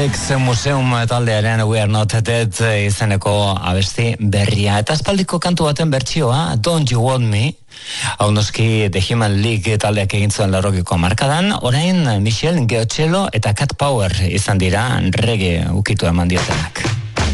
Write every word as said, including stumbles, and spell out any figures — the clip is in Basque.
Sex Museum taldearen We Are Not Dead izeneko abesti berria. Eta aspaldiko kantu baten bertsioa, Don't You Want Me, hau noski The Human League taldeak egin zuen larrogiko markadan, orain Michelle Geotxelo eta Cat Power izan dira reggae ukitu eman diotenak.